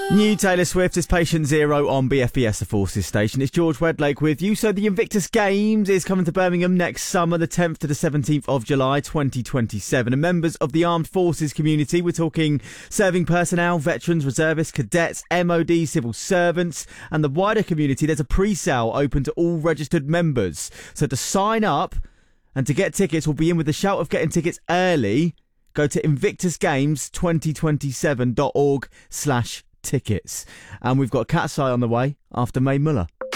New Taylor Swift is Patient Zero on BFBS, the Forces station. It's George Wedlake with you. So the Invictus Games is coming to Birmingham next summer, the 10th to the 17th of July 2027. And members of the armed forces community, we're talking serving personnel, veterans, reservists, cadets, MOD, civil servants, and the wider community, there's a pre-sale open to all registered members. So to sign up and to get tickets, we'll be in with the shout of getting tickets early. Go to invictusgames2027.org/tickets. And we've got Cat's Eye on the way after Mae Muller.